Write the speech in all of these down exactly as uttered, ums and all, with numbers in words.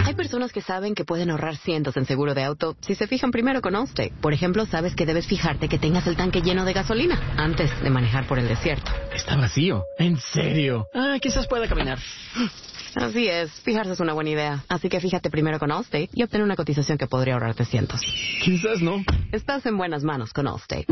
Hay personas que saben que pueden ahorrar cientos en seguro de auto si se fijan primero con Allstate. Por ejemplo, sabes que debes fijarte que tengas el tanque lleno de gasolina antes de manejar por el desierto. Está vacío. ¿En serio? Ah, quizás pueda caminar. Así es, fijarse es una buena idea. Así que fíjate primero con Allstate y obtén una cotización que podría ahorrarte cientos. Quizás no. Estás en buenas manos con Allstate.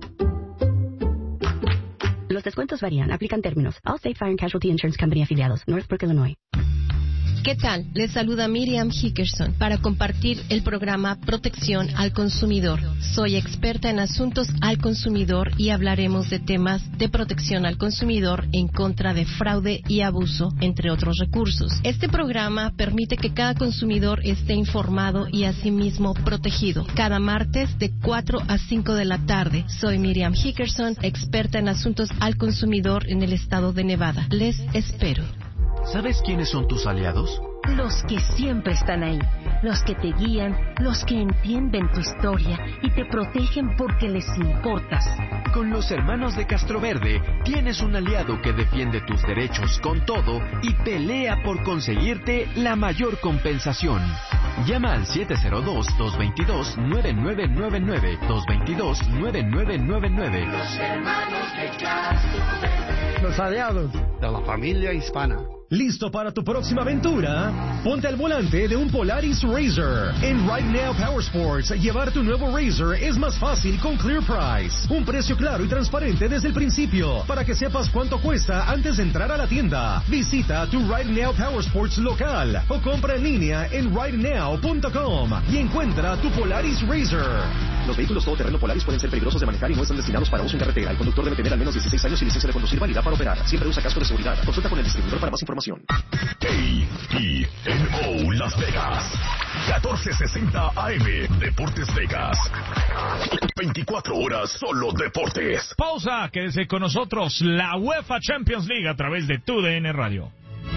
Los descuentos varían. Aplican términos. Allstate Fire and Casualty Insurance Company afiliados. Northbrook, Illinois. ¿Qué tal? Les saluda Miriam Hickerson para compartir el programa Protección al Consumidor. Soy experta en asuntos al consumidor y hablaremos de temas de protección al consumidor en contra de fraude y abuso, entre otros recursos. Este programa permite que cada consumidor esté informado y asimismo protegido. Cada martes de cuatro a cinco de la tarde. Soy Miriam Hickerson, experta en asuntos al consumidor en el estado de Nevada. Les espero. ¿Sabes quiénes son tus aliados? Los que siempre están ahí, los que te guían, los que entienden tu historia y te protegen porque les importas. Con los hermanos de Castroverde tienes un aliado que defiende tus derechos con todo y pelea por conseguirte la mayor compensación. Llama al siete cero dos, dos dos dos, nueve nueve nueve nueve, dos dos dos, nueve nueve nueve nueve. Los hermanos de Castroverde. Los aliados de la familia hispana. ¿Listo para tu próxima aventura? Ponte al volante de un Polaris Razor. En Right Now Power Sports, llevar tu nuevo Razor es más fácil con Clear Price. Un precio claro y transparente desde el principio, para que sepas cuánto cuesta antes de entrar a la tienda. Visita tu Right Now Power Sports local o compra en línea en right now punto com y encuentra tu Polaris Razor. Los vehículos todoterreno Polaris pueden ser peligrosos de manejar y no están destinados para uso en carretera. El conductor debe tener al menos dieciséis años y licencia de conducir válida para operar. Siempre usa casco de seguridad. Consulta con el distribuidor para más información. K I N O Las Vegas, catorce sesenta A M, Deportes Vegas. veinticuatro horas solo deportes. Pausa, quédese con nosotros. La UEFA Champions League a través de tu D N Radio.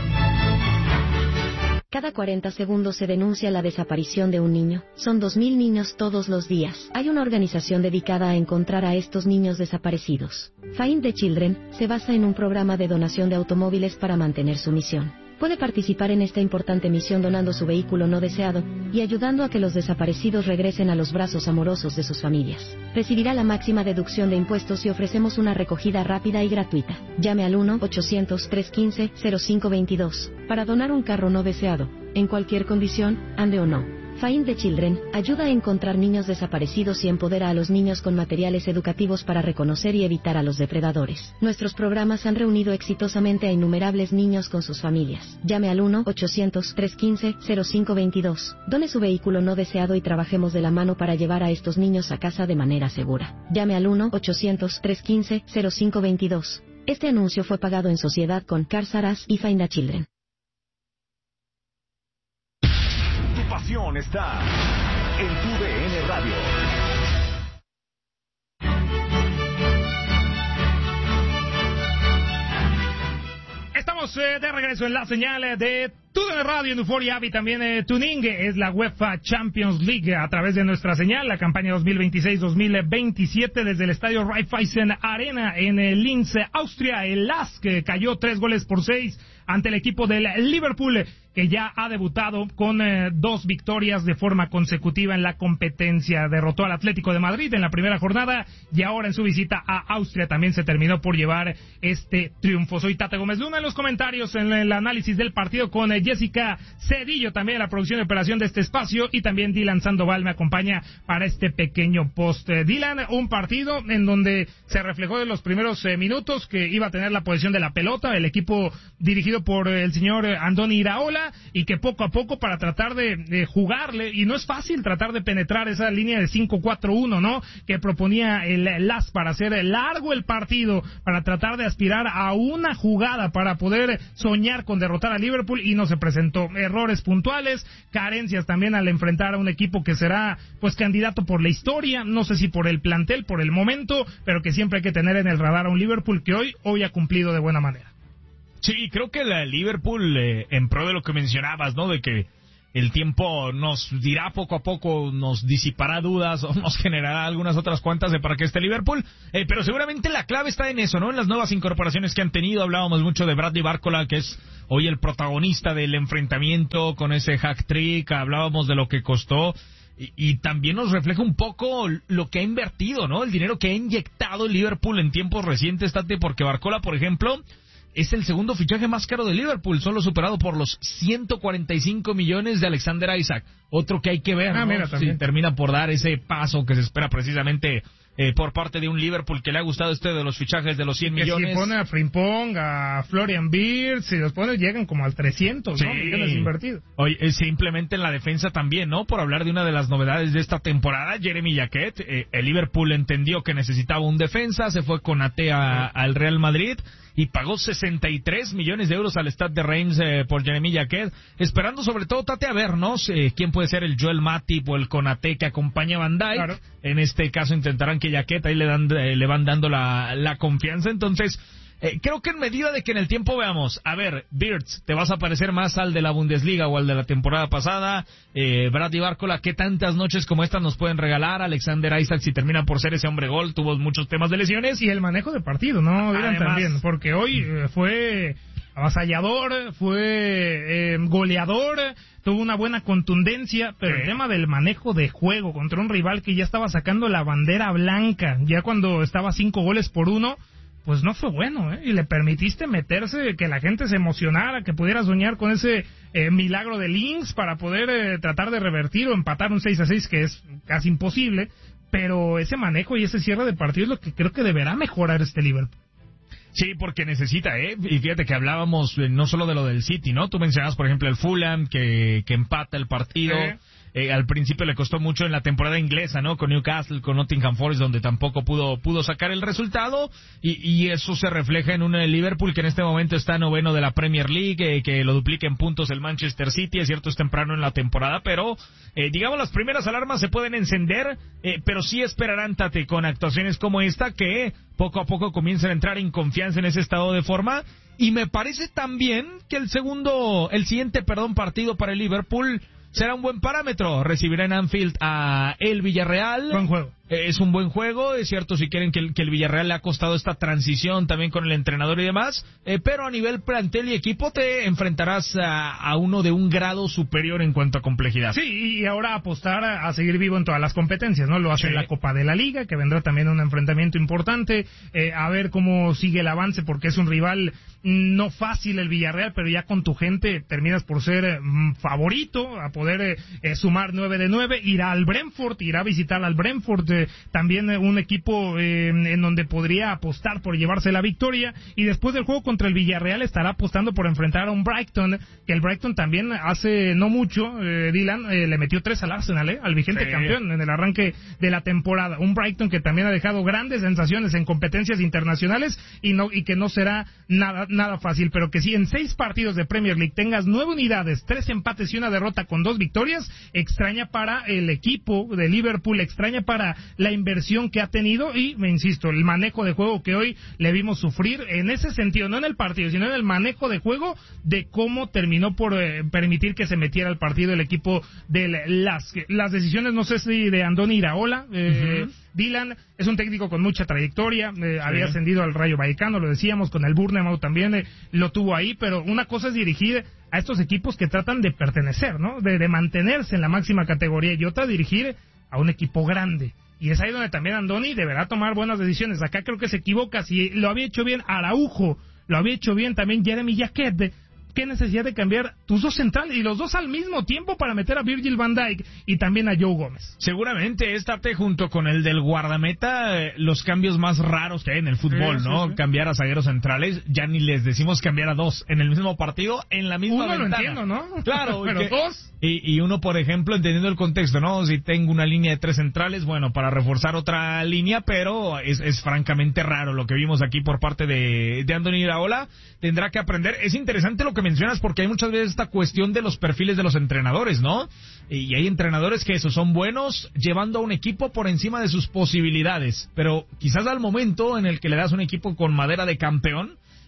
Cada cuarenta segundos se denuncia la desaparición de un niño. Son dos mil niños todos los días. Hay una organización dedicada a encontrar a estos niños desaparecidos. Find the Children se basa en un programa de donación de automóviles para mantener su misión. Puede participar en esta importante misión donando su vehículo no deseado y ayudando a que los desaparecidos regresen a los brazos amorosos de sus familias. Recibirá la máxima deducción de impuestos y ofrecemos una recogida rápida y gratuita. Llame al uno ochocientos, trescientos quince, cero cinco veintidós para donar un carro no deseado, en cualquier condición, ande o no. Find the Children ayuda a encontrar niños desaparecidos y empodera a los niños con materiales educativos para reconocer y evitar a los depredadores. Nuestros programas han reunido exitosamente a innumerables niños con sus familias. Llame al uno ochocientos, trescientos quince, cero cinco veintidós. Done su vehículo no deseado y trabajemos de la mano para llevar a estos niños a casa de manera segura. Llame al uno ochocientos, trescientos quince, cero cinco veintidós. Este anuncio fue pagado en sociedad con Cars R Us y Find the Children. Pasión está en tu D N Radio. Estamos eh, de regreso en la señal de tu D N Radio en Euphoria App y también eh, Tuning. Es la UEFA Champions League a través de nuestra señal, la campaña dos mil veintiséis dos mil veintisiete desde el estadio Raiffeisen Arena en eh, Linz, Austria. El L A S que cayó tres goles por seis ante el equipo del Liverpool, que ya ha debutado con eh, dos victorias de forma consecutiva en la competencia. Derrotó al Atlético de Madrid en la primera jornada y ahora en su visita a Austria también se terminó por llevar este triunfo. Soy Tate Gómez Luna en los comentarios, en el análisis del partido con eh, Jessica Cedillo, también la producción y operación de este espacio, y también Dylan Sandoval me acompaña para este pequeño post. Eh, Dylan, un partido en donde se reflejó en los primeros eh, minutos que iba a tener la posesión de la pelota, el equipo dirigido por el señor Andoni Iraola, y que poco a poco para tratar de, de jugarle, y no es fácil tratar de penetrar esa línea de cinco cuatro uno, ¿no?, que proponía el L A S para hacer largo el partido, para tratar de aspirar a una jugada para poder soñar con derrotar a Liverpool, y no se presentó. Errores puntuales, carencias también al enfrentar a un equipo que será pues candidato por la historia, no sé si por el plantel, por el momento, pero que siempre hay que tener en el radar a un Liverpool que hoy, hoy ha cumplido de buena manera. Sí, creo que la Liverpool, eh, en pro de lo que mencionabas, ¿no?, de que el tiempo nos dirá poco a poco, nos disipará dudas o nos generará algunas otras cuantas de para qué esté Liverpool, eh, pero seguramente la clave está en eso, ¿no? En las nuevas incorporaciones que han tenido. Hablábamos mucho de Bradley Barcola, que es hoy el protagonista del enfrentamiento con ese hack trick, hablábamos de lo que costó. Y, y también nos refleja un poco lo que ha invertido, ¿no? El dinero que ha inyectado el Liverpool en tiempos recientes, Tate, porque Barcola, por ejemplo, es el segundo fichaje más caro de Liverpool, solo superado por los ciento cuarenta y cinco millones de Alexander Isak. Otro que hay que ver, ah, ¿no? Mira, si termina por dar ese paso que se espera precisamente eh, por parte de un Liverpool que le ha gustado este de los fichajes de los cien millones. Si pone a Frimpong, a Florian Wirtz, si los pone llegan como al trescientos, sí. ¿no? Millones invertidos. Oye, eh, simplemente en la defensa también, ¿no? Por hablar de una de las novedades de esta temporada, Jeremy Jacquet, eh, el Liverpool entendió que necesitaba un defensa, se fue con Ate a, al Real Madrid y pagó sesenta y tres millones de euros al Stade de Reims eh, por Jeremy Jacquet, esperando sobre todo, Tate, a vernos eh, quién puede ser el Joel Matip o el Konaté que acompaña a Van Dijk. Claro. En este caso intentarán que Jacquet ahí le, dan, eh, le van dando la, la confianza. Entonces, eh, creo que en medida de que en el tiempo veamos, a ver, Wirtz, ¿te vas a parecer más al de la Bundesliga o al de la temporada pasada? Eh, Bradley Barcola, ¿qué tantas noches como estas nos pueden regalar? Alexander Isak, si termina por ser ese hombre gol, tuvo muchos temas de lesiones. Y el manejo de partido, ¿no? Dirán también, porque hoy eh, fue avasallador, fue eh, goleador, tuvo una buena contundencia, pero sí. El tema del manejo de juego contra un rival que ya estaba sacando la bandera blanca, ya cuando estaba cinco goles por uno, pues no fue bueno, ¿eh? Y le permitiste meterse, que la gente se emocionara, que pudiera soñar con ese eh, milagro de Links para poder eh, tratar de revertir o empatar un seis a seis, que es casi imposible, pero ese manejo y ese cierre de partido es lo que creo que deberá mejorar este Liverpool. Sí, porque necesita, ¿eh? Y fíjate que hablábamos eh, no solo de lo del City, ¿no? Tú mencionabas, por ejemplo, el Fulham, que, que empata el partido. Eh. Eh, al principio le costó mucho en la temporada inglesa, ¿no? Con Newcastle, con Nottingham Forest, donde tampoco pudo pudo sacar el resultado, y, y eso se refleja en un Liverpool que en este momento está noveno de la Premier League, eh, que lo duplica en puntos el Manchester City. Es cierto, es temprano en la temporada, pero eh, digamos las primeras alarmas se pueden encender, eh, pero sí esperarán, Tate, con actuaciones como esta, que poco a poco comiencen a entrar en confianza en ese estado de forma. Y me parece también que el segundo, el siguiente, perdón, partido para el Liverpool será un buen parámetro. Recibirá en Anfield a el Villarreal. Buen juego. Es un buen juego, es cierto, si quieren que el, que el Villarreal le ha costado esta transición también con el entrenador y demás, eh, pero a nivel plantel y equipo te enfrentarás a, a uno de un grado superior en cuanto a complejidad. Sí, y ahora apostar a, a seguir vivo en todas las competencias, ¿no? Lo hace sí. La Copa de la Liga, que vendrá también un enfrentamiento importante, eh, a ver cómo sigue el avance, porque es un rival no fácil el Villarreal, pero ya con tu gente terminas por ser eh, favorito, a poder eh, sumar nueve de nueve, irá al Brentford, irá a visitar al Brentford, eh, también eh, un equipo eh, en donde podría apostar por llevarse la victoria, y después del juego contra el Villarreal estará apostando por enfrentar a un Brighton, que el Brighton también hace no mucho, eh, Dylan, eh, le metió tres al Arsenal, eh, al vigente sí. campeón en el arranque de la temporada, un Brighton que también ha dejado grandes sensaciones en competencias internacionales y no y que no será nada nada fácil, pero que si en seis partidos de Premier League tengas nueve unidades, tres empates y una derrota con dos victorias, extraña para el equipo de Liverpool, extraña para la inversión que ha tenido y, me insisto, el manejo de juego que hoy le vimos sufrir en ese sentido, no en el partido, sino en el manejo de juego, de cómo terminó por eh, permitir que se metiera al partido el equipo de las, las decisiones, no sé si de Andoni Iraola, eh, uh-huh. Dylan es un técnico con mucha trayectoria, eh, sí. había ascendido al Rayo Vallecano, lo decíamos, con el Bournemouth también eh, lo tuvo ahí, pero una cosa es dirigir a estos equipos que tratan de pertenecer, ¿no? De, de mantenerse en la máxima categoría, y otra dirigir a un equipo grande. Y es ahí donde también Andoni deberá tomar buenas decisiones. Acá creo que se equivoca. Si lo había hecho bien Araujo, lo había hecho bien también Jeremy Jacquet, ¿qué necesidad de cambiar tus dos centrales y los dos al mismo tiempo para meter a Virgil van Dijk y también a Joe Gómez? Seguramente estate junto con el del guardameta eh, los cambios más raros que hay en el fútbol, sí, ¿no? Sí, sí. Cambiar a zagueros centrales, ya ni les decimos cambiar a dos en el mismo partido, en la misma uno ventana. Uno lo entiendo, ¿no? Claro. Pero que, dos... Y, y uno, por ejemplo, entendiendo el contexto, ¿no? Si tengo una línea de tres centrales, bueno, para reforzar otra línea, pero es, es francamente raro lo que vimos aquí por parte de, de Andoni Iraola. Tendrá que aprender. Es interesante lo que mencionas porque hay muchas veces esta cuestión de los perfiles de los entrenadores, ¿no? Y hay entrenadores que eso, son buenos llevando a un equipo por encima de sus posibilidades, pero quizás al momento en el que le das un equipo con madera de campeón,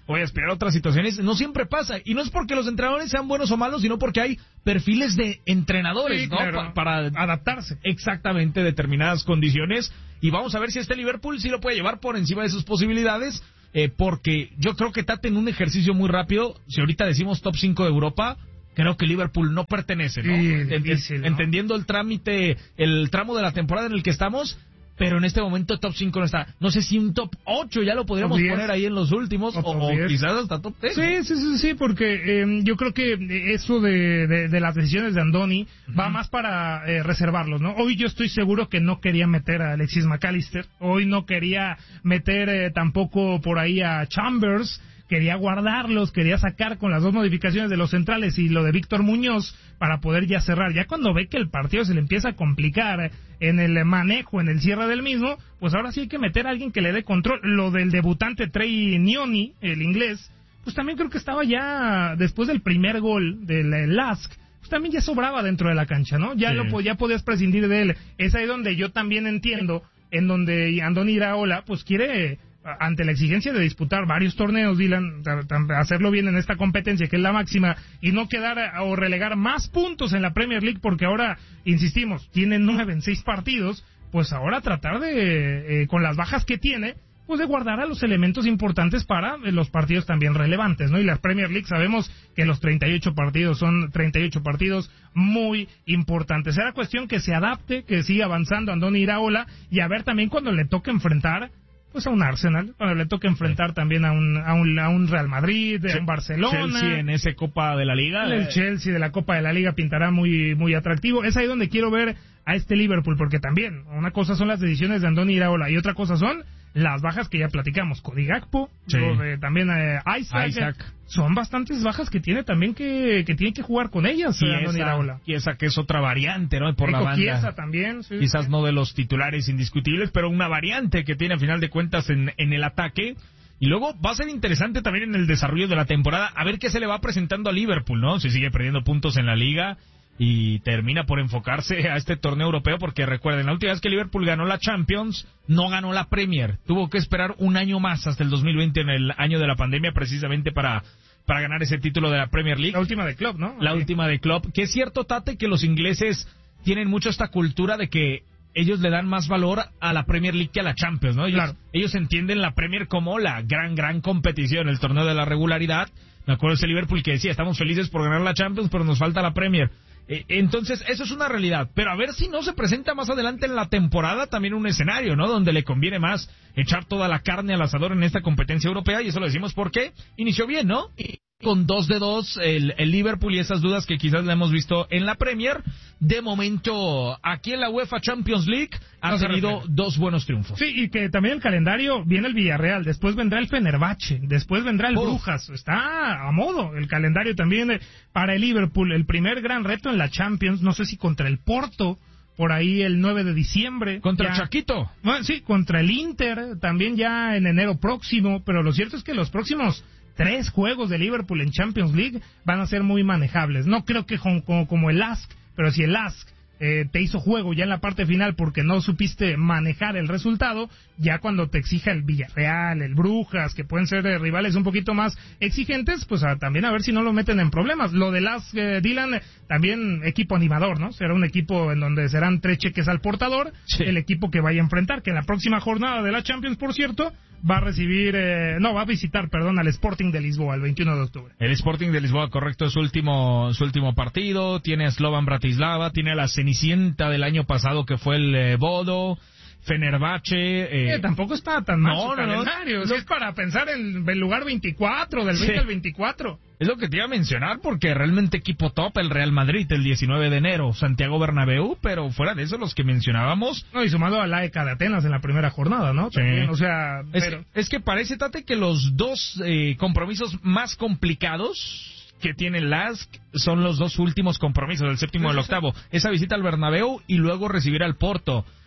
o voy a aspirar a otras situaciones. No siempre pasa, y no es porque los entrenadores sean buenos o malos, sino porque hay perfiles de entrenadores, sí, ¿no? Claro. Pa- para adaptarse exactamente determinadas condiciones, y vamos a ver si este Liverpool sí lo puede llevar por encima de sus posibilidades, eh, porque yo creo que Tate, en un ejercicio muy rápido, si ahorita decimos top cinco de Europa, creo que Liverpool no pertenece, ¿no? Sí, En- difícil, ¿no? Entendiendo el trámite, el tramo de la temporada en el que estamos, pero en este momento top cinco no está. No sé si un top ocho ya lo podríamos poner ahí en los últimos, o, o quizás hasta top diez. Sí, sí, sí, sí, porque eh, yo creo que eso de, de, de las decisiones de Andoni uh-huh. va más para eh, reservarlos, ¿no? Hoy yo estoy seguro que no quería meter a Alexis McAllister, hoy no quería meter eh, tampoco por ahí a Chambers, quería guardarlos, quería sacar con las dos modificaciones de los centrales y lo de Víctor Muñoz para poder ya cerrar. Ya cuando ve que el partido se le empieza a complicar en el manejo, en el cierre del mismo, pues ahora sí hay que meter a alguien que le dé control. Lo del debutante Trey Nioni, el inglés, pues también creo que estaba ya, después del primer gol del Lask, pues también ya sobraba dentro de la cancha, ¿no? Ya, sí. lo, ya podías prescindir de él. Es ahí donde yo también entiendo, en donde Andoni Iraola, pues quiere, ante la exigencia de disputar varios torneos, Dylan, hacerlo bien en esta competencia que es la máxima y no quedar o relegar más puntos en la Premier League, porque ahora, insistimos, tiene nueve en seis partidos, pues ahora tratar de, eh, con las bajas que tiene, pues de guardar a los elementos importantes para los partidos también relevantes, ¿no? Y la Premier League sabemos que los treinta y ocho partidos son treinta y ocho partidos muy importantes. Será cuestión que se adapte, que siga avanzando Andoni Iraola y a ver también cuando le toque enfrentar pues a un Arsenal, cuando le toque enfrentar sí. también a un, a un a un Real Madrid, a un Barcelona. Chelsea en ese Copa de la Liga. El Chelsea de la Copa de la Liga pintará muy muy atractivo. Es ahí donde quiero ver a este Liverpool, porque también una cosa son las decisiones de Andoni Iraola y otra cosa son las bajas que ya platicamos. Cody Gakpo, sí. de, también eh, Isaac, Isaac. Son bastantes bajas que tiene también que, que tiene que jugar con ellas. Y Andoni Iraola. Y esa que es otra variante, ¿no? Por Rico la banda. Chiesa también. Sí, Quizás sí. no de los titulares indiscutibles, pero una variante que tiene a final de cuentas en, en el ataque. Y luego va a ser interesante también en el desarrollo de la temporada a ver qué se le va presentando a Liverpool, ¿no? Si sigue perdiendo puntos en la Liga y termina por enfocarse a este torneo europeo, porque recuerden, la última vez que Liverpool ganó la Champions, no ganó la Premier, tuvo que esperar un año más hasta el dos mil veinte, en el año de la pandemia, precisamente para para ganar ese título de la Premier League. La última de Klopp, ¿no? La sí. última de Klopp, que es cierto, Tate, que los ingleses tienen mucho esta cultura de que ellos le dan más valor a la Premier League que a la Champions, ¿no? Ellos, claro. ellos entienden la Premier como la gran, gran competición, el torneo de la regularidad. Me acuerdo de ese Liverpool que decía, estamos felices por ganar la Champions, pero nos falta la Premier. Entonces, eso es una realidad, pero a ver si no se presenta más adelante en la temporada también un escenario, ¿no? Donde le conviene más echar toda la carne al asador en esta competencia europea, y eso lo decimos porque inició bien, ¿no? Y con dos de dos el, el Liverpool, y esas dudas que quizás le hemos visto en la Premier. De momento, aquí en la UEFA Champions League ha no tenido dos buenos triunfos. Sí, y que también el calendario, viene el Villarreal, después vendrá el Fenerbahce, después vendrá el oh. Brujas, está a modo el calendario también para el Liverpool. El primer gran reto en la Champions, no sé si contra el Porto, por ahí el nueve de diciembre. Contra ya, el Chaquito. Bueno, sí, contra el Inter, también ya en enero próximo, pero lo cierto es que los próximos tres juegos de Liverpool en Champions League van a ser muy manejables. No creo que como, como, como el Lask, pero si el Lask eh, te hizo juego ya en la parte final porque no supiste manejar el resultado, ya cuando te exija el Villarreal, el Brujas, que pueden ser eh, rivales un poquito más exigentes, pues a, también a ver si no lo meten en problemas. Lo de Lask, eh, Dylan, también equipo animador, ¿no? Será un equipo en donde serán tres cheques al portador, sí. el equipo que vaya a enfrentar, que en la próxima jornada de la Champions, por cierto, va a recibir, eh, no, va a visitar, perdón, al Sporting de Lisboa el veintiuno de octubre. El Sporting de Lisboa, correcto, es su último, su último partido. Tiene a Slovan Bratislava, tiene a la Cenicienta del año pasado que fue el eh, Bodo, Fenerbahce. Eh, eh, tampoco está tan mal no, su no, calendario. No, si es para pensar en el lugar veinticuatro, del veinte sí. al veinticuatro. Es lo que te iba a mencionar, porque realmente equipo top el Real Madrid el diecinueve de enero, Santiago Bernabéu, pero fuera de eso los que mencionábamos. No, y sumado a la E C A de Atenas en la primera jornada, ¿no? Sí. También, o sea, es, pero... es que parece, Tate, que los dos eh, compromisos más complicados que tiene el Lask son los dos últimos compromisos, el séptimo y el octavo. Esa visita al Bernabéu y luego recibir al Porto.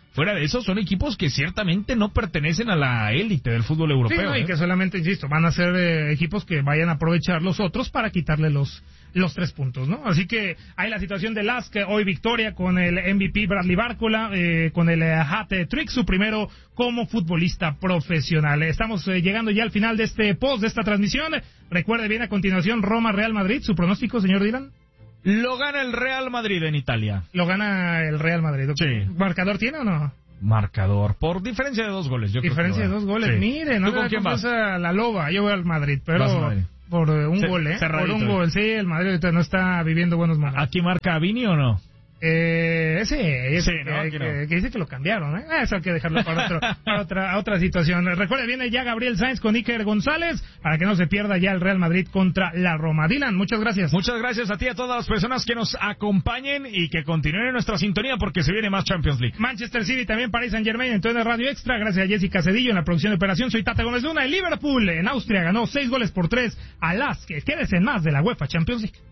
fuera de eso son equipos que ciertamente no pertenecen a la élite del fútbol europeo. Sí, no, ¿eh? y que solamente, insisto, van a ser eh, equipos que vayan a aprovechar los otros para quitarle los los tres puntos, ¿no? Así que hay la situación de Lask, hoy victoria con el M V P Bradley Bárcola, eh, con el hat-trick, su primero como futbolista profesional. Estamos eh, llegando ya al final de este post, de esta transmisión. Recuerde bien a continuación Roma-Real Madrid, ¿su pronóstico, señor Dylan? Lo gana el Real Madrid en Italia. Lo gana el Real Madrid. Sí. ¿Marcador tiene o no? Marcador, por diferencia de dos goles. Yo diferencia creo que de dos goles, sí. Mire, no ¿Tú con quién vas? A la loba, yo voy al Madrid, pero Madrid. por uh, un C gol, ¿eh? Cerradito. Por un gol, sí, el Madrid ahorita no está viviendo buenos momentos. ¿Aquí marca Vini o no? Eh, ese, ese sí, ¿no? que, que, que dice que lo cambiaron, ¿eh? Eso hay que dejarlo para, otro, para otra otra situación. Recuerde, viene ya Gabriel Sainz con Iker González para que no se pierda ya el Real Madrid contra la Roma. Dylan, muchas gracias. Muchas gracias a ti y a todas las personas que nos acompañen y que continúen en nuestra sintonía porque se viene más Champions League. Manchester City, también Paris Saint-Germain, entonces Radio Extra. Gracias a Jessica Cedillo en la producción de operación. Soy Tata Gómez Luna. El Liverpool en Austria ganó seis goles por tres a Lask. Quédese en más de la UEFA Champions League.